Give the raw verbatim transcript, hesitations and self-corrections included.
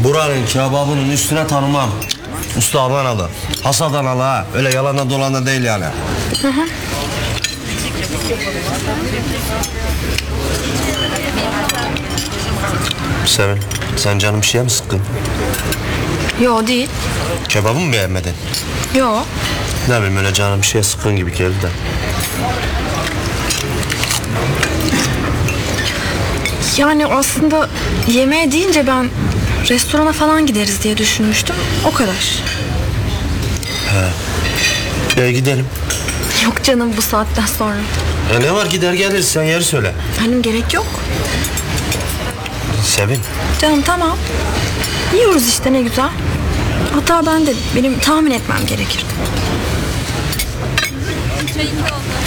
Buranın kebabının üstüne tanımam. Usta Adanalı, has Adanalı ha. Öyle yalana dolana değil yani. Hı hı. Sevin, sen canım bir şeye mi sıkkın? Yo değil. Kebabı mı beğenmedin? Yo. Ne bileyim öyle canım bir şeye sıkkın gibi geldi de. Yani aslında yemeğe deyince ben restorana falan gideriz diye düşünmüştüm. O kadar. He. E gidelim. Yok canım bu saatten sonra. Ya ne var gider geliriz sen yeri söyle. Hanım gerek yok. Sevin. Canım tamam. Yiyoruz işte ne güzel. Hatta ben de benim tahmin etmem gerekirdi. Çay iki oldu.